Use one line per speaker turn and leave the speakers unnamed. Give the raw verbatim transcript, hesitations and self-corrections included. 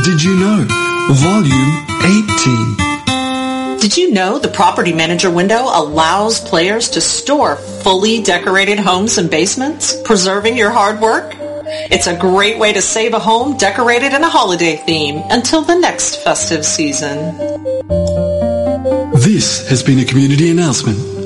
Did you know? Volume eighteen.
Did you know the Property Manager window allows players to store fully decorated homes and basements, preserving your hard work? It's a great way to save a home decorated in a holiday theme until the next festive season.
This has been a community announcement